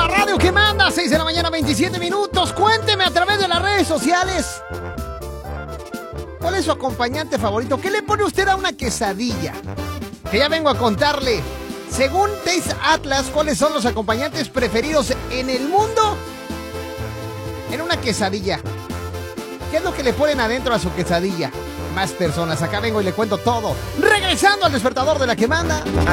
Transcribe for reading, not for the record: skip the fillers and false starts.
la radio que manda, 6 de la mañana, 27 minutos. Cuénteme a través de las redes sociales, ¿cuál es su acompañante favorito? ¿Qué le pone usted a una quesadilla? Que ya vengo a contarle. Según Taste Atlas, ¿cuáles son los acompañantes preferidos en el mundo en una quesadilla? ¿Qué es lo que le ponen adentro a su quesadilla? Más personas, acá vengo y le cuento todo. Regresando al despertador de la que manda.